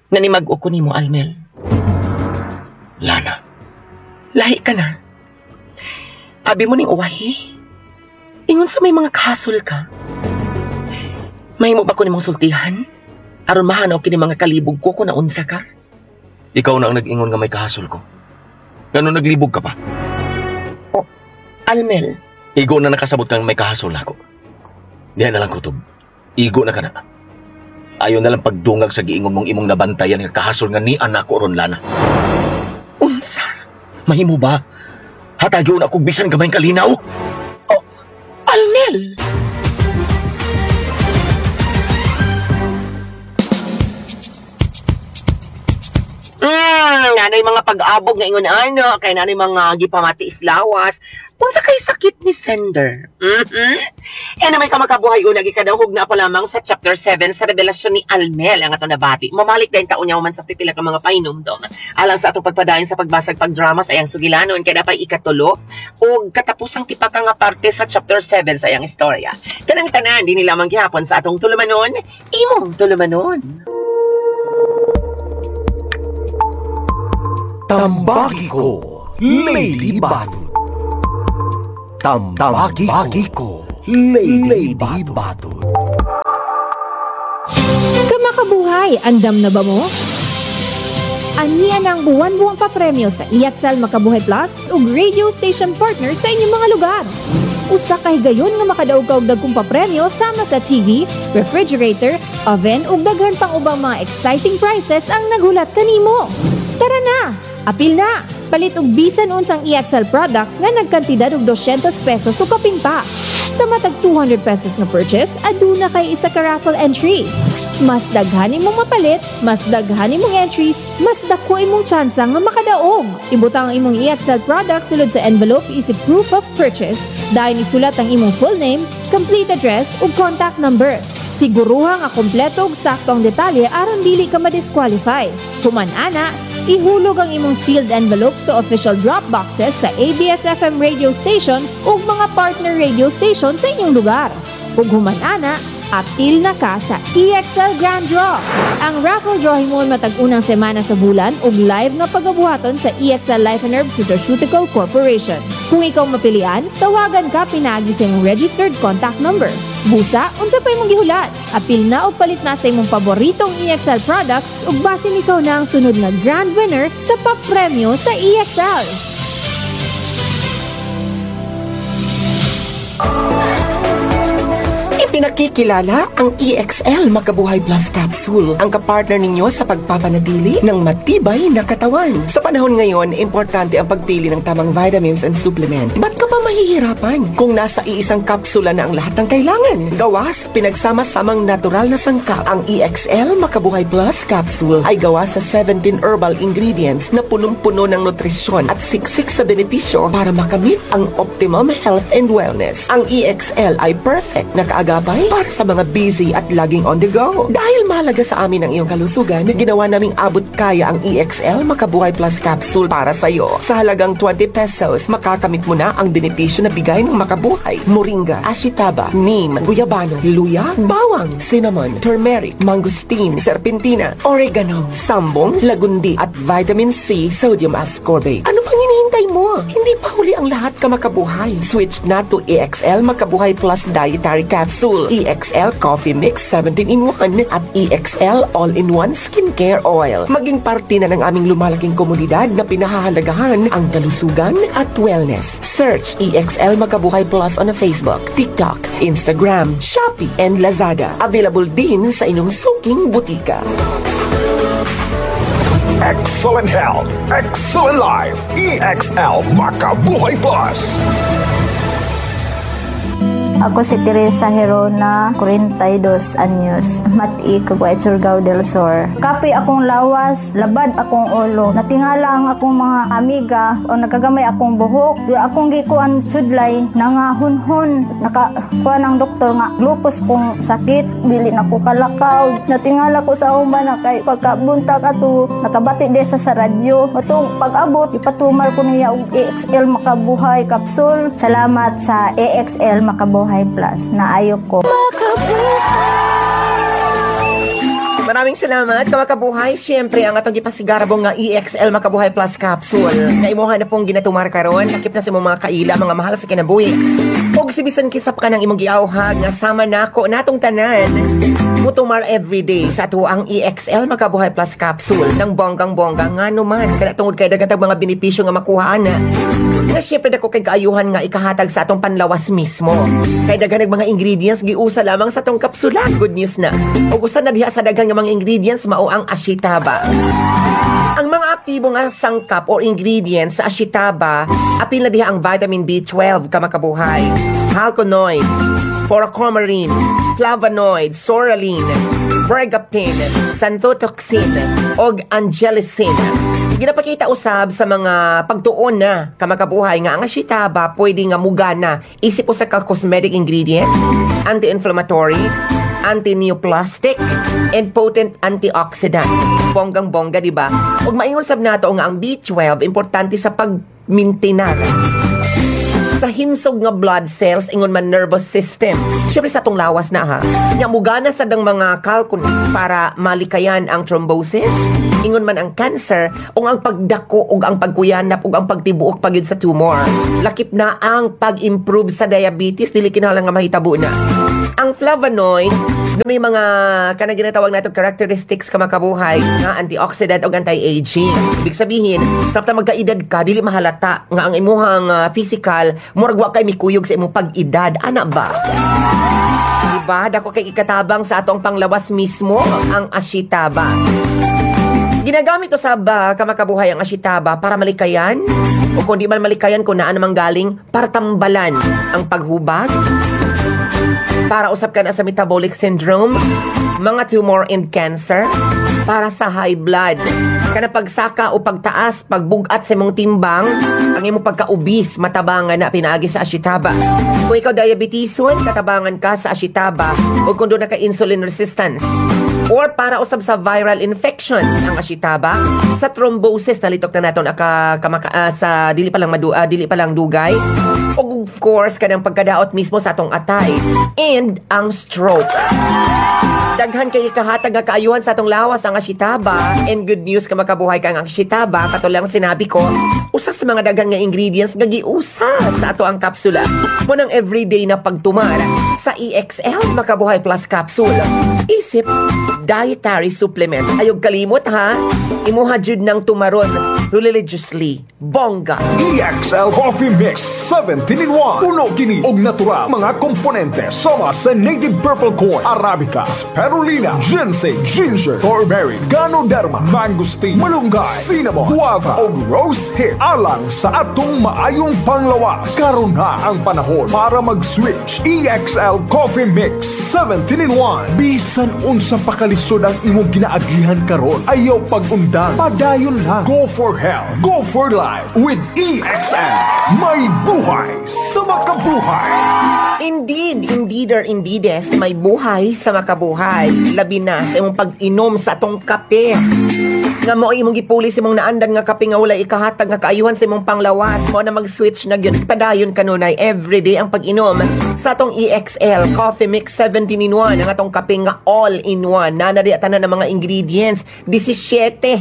nga ni mag-uko nimo, Almel. Lana, Lahi ka na. Abi mo ning uwahi. Ingon sa may mga kahasol ka. Mahimo ba ko nimong sultihan? Aron mahanaw kini mga kalibog ko kung naunsa ka? ikaw na ang nag-ingon nga may kahasol ko. Ngano naglibog ka pa? Almel, Igo na nakasabot kang may kahasol ako. Diyan na lang kutob. Igo na ka na. Ayaw na lang pagdungag sa giingon mong imong nabantayan nga kahasol nga ni anak ko ron, Lana. unsa? Mahimo ba? Hatagyo na kong bisan gamayng kalinaw? Almel! Nanay mga pag-abog nga ingon ano, kay nanay mga gipamati islawas. Unsa kay sakit ni Sender? Eh na may kamakabuhay una gikadahog na pa lamang sa chapter 7 sa revelasyon ni Almel ang atong nabati. Mamalik din taon niya man sa pipila ka mga painom dong. Alang sa atong pagpadayon sa pagbasag pagdrama sa iyang sugilanon kay napay ikatulo ug katapusang tipaka nga parte sa chapter 7 sa iyang istorya. Kanang tanan din nila manggihapon sa atong tulumanon, imong tulumanon. Tambaki ko, Lady Bato. Tambaki ko, Lady Bato. Kamakabuhay, andam na ba mo? Aniya ng buwan-buwang papremyo sa EXL Makabuhay Plus ug radio station partner sa inyong mga lugar. Usa kay gayon nga makadaog-og dagkong papremyo sama sa TV, refrigerator, oven ug daghan pang ubang mga exciting prizes ang naghulat kanimo. Tara na! Apil na! Palit og bisan unsang EXL products nga nagkantidad og 200 pesos o kaping pa. Sa matag 200 pesos na purchase, aduna kay isa ka raffle entry. Mas daghan imong mapalit, mas daghan imong entries, mas dako imong tsansa nga makadaog. Ibutang ang imong EXL products sulod sa envelope isip proof of purchase. Dahil isulat ang imong full name, complete address ug contact number. Siguruha nga kompleto ug sakto ang detalye aron dili ka ma-disqualify. Human ana, ihulog ang imong sealed envelope sa official drop boxes sa ABS-FM radio station ug mga partner radio station sa inyong lugar. Ug human ana, apil na ka sa EXL Grand Draw. Ang raffle draw himon matag unang semana sa bulan ug live na pagabuhaton sa EXL Life and Herbs Nutraceutical Corporation. Kung ikaw mapilian, tawagan ka pinaagi sa imong registered contact number. Busa, unsa pa imong gihulat? Apil na o palit na sa imong paboritong EXL products ug basin ikaw na ang sunod na grand winner sa papremyo sa EXL. Pinakikilala ang EXL Makabuhay Plus Capsule, ang kapartner ninyo sa pagpapanatili ng matibay na katawan. Sa panahon ngayon, importante ang pagpili ng tamang vitamins and supplement. Ba't ka pa mahihirapan kung nasa iisang kapsula na ang lahat ng kailangan? Gawa sa pinagsama-samang natural na sangkap, ang EXL Makabuhay Plus Capsule ay gawa sa 17 herbal ingredients na punong-puno ng nutrisyon at siksik sa benepisyo para makamit ang optimum health and wellness. Ang EXL ay perfect na kaagapay para sa mga busy at laging on the go. Dahil mahalaga sa amin ang iyong kalusugan, ginawa naming abot kaya ang EXL Makabuhay Plus Capsule para sa iyo. Sa halagang 20 pesos, makakamit mo na ang benepisyo na bigay ng Makabuhay. Moringa, ashitaba, neem, guyabano, luya, bawang, cinnamon, turmeric, mangosteen, serpentina, oregano, sambong, lagundi, at vitamin C sodium ascorbate. Ano pang hinihintay mo? Hindi pa huli ang lahat ka Makabuhay. Switch na to EXL Makabuhay Plus Dietary Capsule, EXL Coffee Mix 17-in-1 at EXL All-in-1 Skincare Oil. Maging parte na ng aming lumalaking komunidad na pinahahalagahan ang kalusugan at wellness. Search EXL Makabuhay Plus on Facebook, TikTok, Instagram, Shopee, and Lazada. Available din sa inyong suking butika. Excellent health, excellent life. EXL Makabuhay Plus. Ako si Teresa Herona, 42 anyos, mati kagway Surigao del Sur. Kapi akong lawas, labad akong ulo. Natingala ang akong mga amiga o nakagamay akong buhok. Yung akong gikuan sudlay, nangahunhon. Nakakuha ng doktor nga, lupus kong sakit, dili na ko kalakaw. Natingala ko sa uman na kay pagkabuntag ato, nakabati desa sa radyo. Atong pag-abot, ipatumar ko niya og EXL Makabuhay Capsule. Salamat sa EXL Makabuhay Plus na ayok ko. Maraming salamat, kamakabuhay. Siyempre, ang atong gipasigarabong nga EXL Makabuhay Plus Capsule. Na imuha na pong ginatumar karon, nakip na sa imong mga kaila, mga mahal sa kinabuhi. Huwag sibisan kisap ka ng imong giawhag nga sama nako natong tanan. Mutumar everyday sa ato ang EXL Makabuhay Plus Capsule ng bonggang-bongga nga naman. Kaya tungod kay dagatag mga benepisyo nga makuha na. Nga siyempre dako kay kaayuhan nga ikahatag sa atong panlawas mismo. Kay daganag mga ingredients giusa lamang sa atong kapsula. Good news na. Ug usa na diha sa daghan nga mga ingredients mao ang ashitaba. Ang mga aktibo nga sangkap or ingredients sa ashitaba, apil na diha ang vitamin B12 kamakabuhay, halconoids, foracoumarins, flavonoids, soraline, bergapine, xanthotoxin, og angelicin. Ginapakita usab sa mga pagtuon na kamakabuhay nga ang ashitaba pwede nga mugana isip usa ka cosmetic ingredient, anti-inflammatory, anti-neoplastic, and potent antioxidant. Bonggang-bongga, di ba? Ug maingon sab nato nga ang B12 importante sa pagmintinar sa himsog nga blood cells ingon man nervous system. Siyempre sa tong lawas na ha. Nya mugana sa dang mga calculus para malikayan ang thrombosis, ingon man ang cancer, o ang pagdako o ang pagkuyanap o ang pagtibuok pagid sa tumor. Lakip na ang pag-improve sa diabetes, dili kinahanglan nga mahitabo na. Ang flavonoids, may mga kanang ginatawag nato characteristics kamakabuhay nga antioxidant o anti-aging. Ibig sabihin, samtang magkaedad ka, dili mahalata nga ang imuhang physical murag wa kay mikuyog sa imong pag-edad. Ana ba? Diba? Dako kay ikatabang sa atong panglawas mismo ang ashitaba. Ginagamit to sa kamakabuhay ang ashitaba para malikayan o kung di man malikayan kung naan namang galing para tambalan ang paghubag, para usap ka na sa metabolic syndrome, mga tumor and cancer, para sa high blood, kana pagsaka o pagtaas, pagbugat sa imong timbang, ang imong pagkaubis, matabangan na pinaagi sa ashitaba. Kung ikaw diabetison, katabangan ka sa ashitaba o kung doon na ka insulin resistance. Or para usab sa viral infections ang ashitaba, sa thrombosis nalitok na naton sa dili pa lang dugay. O of course kanang pagkadaot mismo sa atong atay and ang stroke. Daghan kay ikahatag nga kaayuhan sa atong lawas ang ashitaba, and good news ka makabuhay ka ang ashitaba katulang sinabi ko, usa sa mga daghan nga ingredients nga giusa sa ato ang kapsula mo ng everyday na pagtumar sa EXL Makabuhay Plus Capsule. Isip dietary supplement. Ayog kalimot ha, imuha jud ng tumaron religiously. Bongga. EXL Coffee Mix 17-in-1. Puno kini og natural mga komponente sama sa native purple corn, arabica, spirulina, ginseng, ginger, thornberry, ganoderma, mangosteen, malunggay, cinnamon, guava og rose hip alang sa atong maayong panglawas. Karon na ang panahon para mag-switch. EXL Coffee Mix 17-in-1. Bisan unsa pakalisod ang imong ginaagihan karon, ayaw pag-undang, padayon lang. Go for health, go for life with EXL. May buhay sa makabuhay. Indeed or indeedest, may buhay sa makabuhay. Labi na sa imong pag-inom sa atong kape. Nga mo imong gipuli sa imong naandan nga kape nga wala ikahatag nga kaayuhan sa imong panglawas. Mo na mag-switch na gyud. Padayon kanunay everyday ang pag-inom sa atong EXL Coffee Mix 17-in-1. Ang atong kape nga all-in-one. Nanadi tanan ng mga ingredients. 17.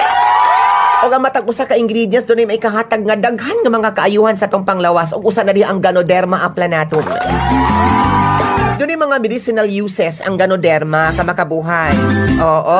O nga matag usa ka ingredients doon ay may kahatag nga daghan nga mga kaayuhan sa atong panglawas. O usa na diha ang Ganoderma applanatum. Doon ay mga medicinal uses ang Ganoderma kamakabuhay. Oo.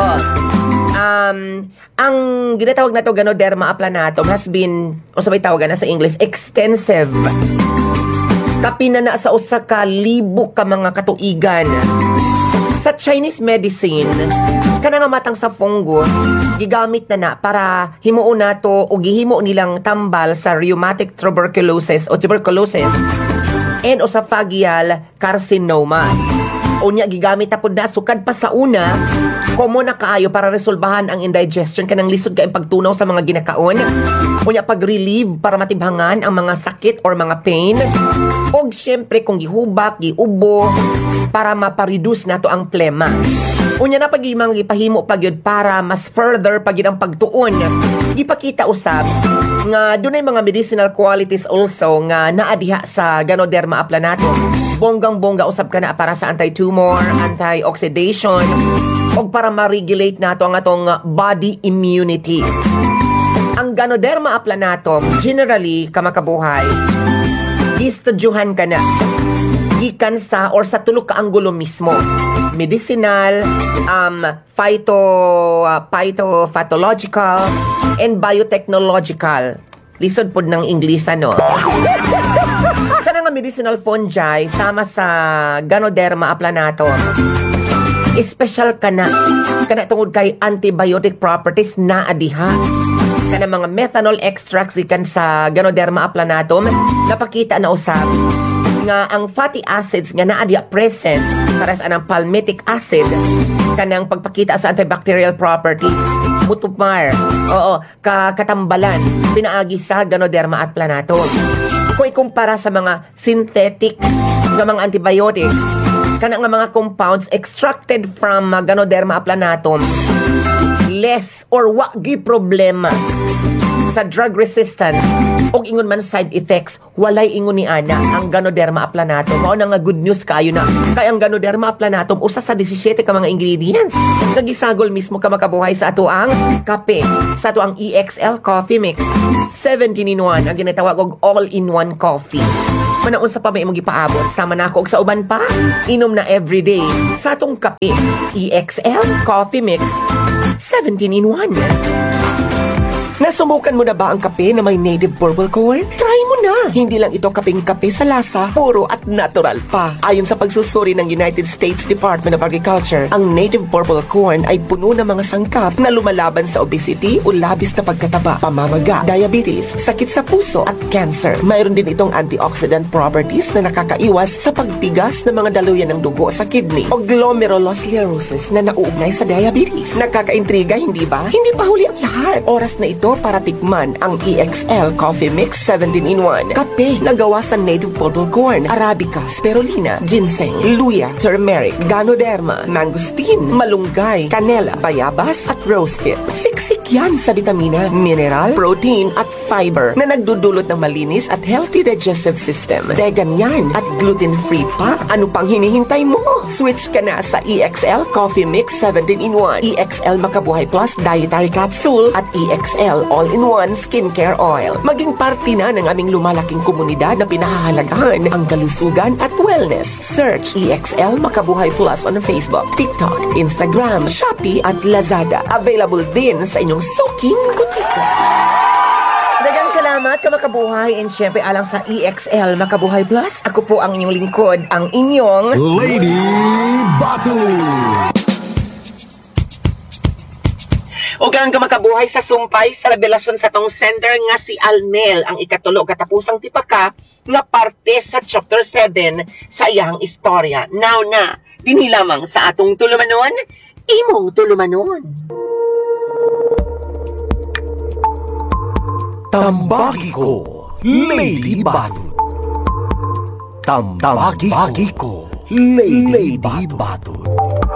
Ang ginatawag na to Ganoderma applanatum has been, o sabay tawagan na sa English, extensive. Kapinana sa usa ka libo ka mga katuigan. Sa Chinese medicine, kana nga matang sa fungus, gigamit na para himuon nato o gihimo nilang tambal sa rheumatic tuberculosis o tuberculosis and esophageal carcinoma. Unya gigamit na pud na sukad pa sa una, komo na kaayo para resolbahan ang indigestion kanang lisod ka ang pagtunaw sa mga ginakaon. Unya pag-relieve para matibhangan ang mga sakit or mga pain. Og syempre kung gihubak, giubo para mapareduce nato ang plema. Unya na pagimang gipahimo pagyud para mas further pagyud ang pagtuon. Gipakita usab nga dunay mga medicinal qualities also nga naa diha sa Ganoderma applanatum. Bonggang-bongga usab kana para sa anti-tumor, anti-oxidation, o para ma-regulate nato ang atong body immunity. Ang Ganoderma applanatum, generally, kamakabuhay, gistudyuhan ka na. Gikan sa or sa tulo ka anggulo mismo. Medicinal, phytopathological, and biotechnological. Lisod pod ng English, ano? Kana nga medicinal fungi, sama sa Ganoderma applanatum, special kana tungod kay antibiotic properties na adiha. Kana mga methanol extracts ikan sa Ganoderma applanatum, napakita na usab nga ang fatty acids nga naa diha present para sa anang palmitic acid kanang pagpakita sa antibacterial properties mutupmar katambalan pinaagi sa Ganoderma applanatum. Kung ikumpara sa mga synthetic nga mga antibiotics, kanang mga compounds extracted from Ganoderma applanatum less or wagi problema sa drug resistance o ingon man side effects, walay ingon ni ana ang Ganoderma applanatum. Mao na nga good news kayo na. Kay ang Ganoderma applanatum usa sa 17 ka mga ingredients nagisagol mismo ka makabuhay sa ato ang kape, sa ato ang EXL coffee mix 17-in-1 ang ginatawag og all-in-one coffee. Manaon sa pa may imong gipaabot sama na ako og sa uban pa inom na everyday sa atong kape EXL coffee mix 17-in-1. Nasubukan mo na ba ang kape na may native purple corn? Try mo na! Hindi lang ito kapeng kape sa lasa, puro at natural pa. Ayon sa pagsusuri ng United States Department of Agriculture, ang native purple corn ay puno ng mga sangkap na lumalaban sa obesity o labis na pagkataba, pamamaga, diabetes, sakit sa puso at cancer. Mayroon din itong antioxidant properties na nakakaiwas sa pagtigas ng mga daluyan ng dugo sa kidney o glomerulosclerosis na nauugnay sa diabetes. Nakakaintriga, hindi ba? Hindi pa huli ang lahat. Oras na ito para tikman ang EXL Coffee Mix 17-in-1. Kape na gawa sa native purple corn, Arabica, spirulina, ginseng, luya, turmeric, Ganoderma, mangosteen, malunggay, canela, bayabas at rosehip. Siksik yan sa vitamina, mineral, protein at fiber na nagdudulot ng malinis at healthy digestive system. Vegan yan at gluten-free pa. Ano pang hinihintay mo? Switch ka na sa EXL Coffee Mix 17-in-1, EXL Makabuhay Plus Dietary Capsule at EXL All-in-One Skincare Oil. Maging parte na ng aming lumalaking komunidad na pinahahalagahan ang kalusugan at wellness. Search EXL Makabuhay Plus on Facebook, TikTok, Instagram, Shopee at Lazada. Available din sa inyong suking butika. Dagang salamat ka Makabuhay, and syempre alang sa EXL Makabuhay Plus, ako po ang inyong lingkod, ang inyong Lady Batu. o gang kamakabuhay sa sumpay sa revelasyon sa tong sender nga si Almel ang ikatulo katapusang tipaka nga parte sa chapter 7 sa iyang istorya. Now na, dinhi lamang sa atong tulumanon, imong tulumanon. Tambaki ko, Lady Batu. Tambaki ko, Lady Batu.